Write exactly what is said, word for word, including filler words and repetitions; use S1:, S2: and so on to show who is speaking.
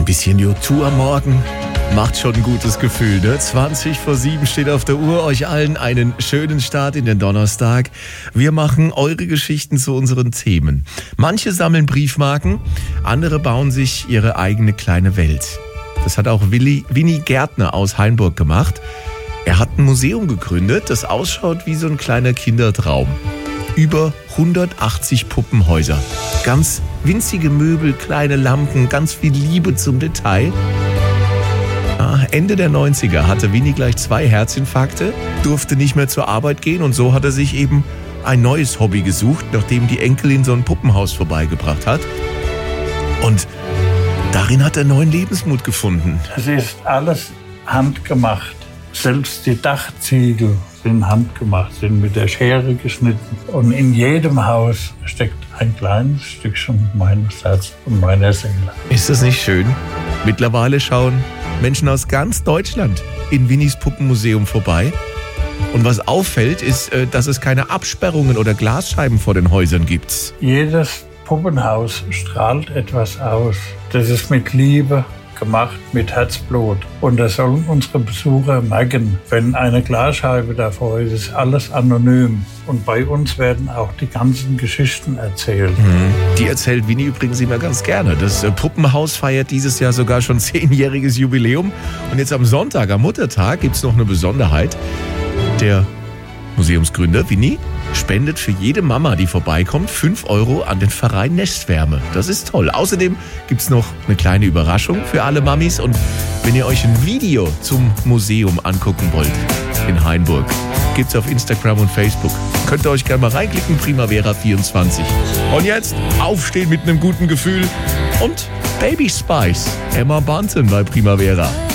S1: Ein bisschen U zwei am Morgen macht schon ein gutes Gefühl, ne? zwanzig vor sieben steht auf der Uhr. Euch allen einen schönen Start in den Donnerstag. Wir machen eure Geschichten zu unseren Themen. Manche sammeln Briefmarken, andere bauen sich ihre eigene kleine Welt. Das hat auch Willi, Winnie Gärtner aus Hainburg gemacht. Er hat ein Museum gegründet, das ausschaut wie so ein kleiner Kindertraum. Über hundertachtzig Puppenhäuser. Ganz winzige Möbel, kleine Lampen, ganz viel Liebe zum Detail. Ende der neunziger hatte Winnie gleich zwei Herzinfarkte, durfte nicht mehr zur Arbeit gehen und so hat er sich eben ein neues Hobby gesucht, nachdem die Enkelin so ein Puppenhaus vorbeigebracht hat. Und darin hat er neuen Lebensmut gefunden.
S2: Es ist alles handgemacht. Selbst die Dachziegel sind handgemacht, sind mit der Schere geschnitten. Und in jedem Haus steckt ein kleines Stückchen meines Herzens und meiner Seele.
S1: Ist das nicht schön? Mittlerweile schauen Menschen aus ganz Deutschland in Winnies Puppenmuseum vorbei. Und was auffällt, ist, dass es keine Absperrungen oder Glasscheiben vor den Häusern gibt.
S2: Jedes Puppenhaus strahlt etwas aus. Das ist mit Liebe gemacht, mit Herzblut. Und das sollen unsere Besucher merken. Wenn eine Glasscheibe davor ist, ist alles anonym. Und bei uns werden auch die ganzen Geschichten erzählt.
S1: Mhm. Die erzählt Winnie übrigens immer ganz gerne. Das Puppenhaus feiert dieses Jahr sogar schon zehnjähriges Jubiläum. Und jetzt am Sonntag, am Muttertag, gibt es noch eine Besonderheit. Der Museumsgründer Winnie spendet für jede Mama, die vorbeikommt, fünf Euro an den Verein Nestwärme. Das ist toll. Außerdem gibt es noch eine kleine Überraschung für alle Mamis. Und wenn ihr euch ein Video zum Museum angucken wollt in Hainburg, gibt es auf Instagram und Facebook. Könnt ihr euch gerne mal reinklicken, Primavera vierundzwanzig. Und jetzt aufstehen mit einem guten Gefühl und Baby Spice, Emma Bunton bei Primavera.